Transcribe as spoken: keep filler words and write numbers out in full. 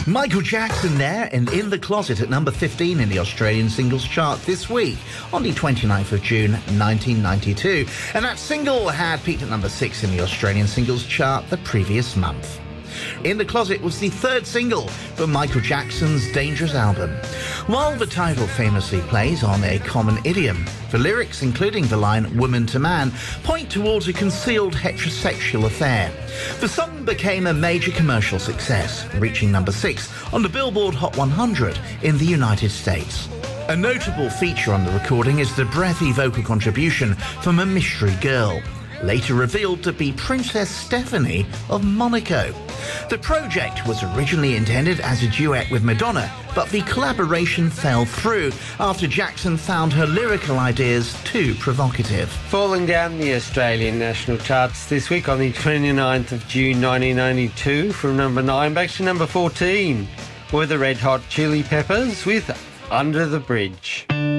Michael Jackson there, and In the Closet at number fifteen in the Australian singles chart this week, on the twenty-ninth of June, nineteen ninety-two. And that single had peaked at number six in the Australian singles chart the previous month. In the Closet was the third single from Michael Jackson's Dangerous album. While the title famously plays on a common idiom, the lyrics, including the line "woman to man," point towards a concealed heterosexual affair. The song became a major commercial success, reaching number six on the Billboard Hot one hundred in the United States. A notable feature on the recording is the breathy vocal contribution from a mystery girl, later revealed to be Princess Stephanie of Monaco. The project was originally intended as a duet with Madonna, but the collaboration fell through after Jackson found her lyrical ideas too provocative. Falling down the Australian national charts this week on the twenty-ninth of June nineteen ninety-two, from number nine back to number fourteen, were the Red Hot Chili Peppers with Under the Bridge.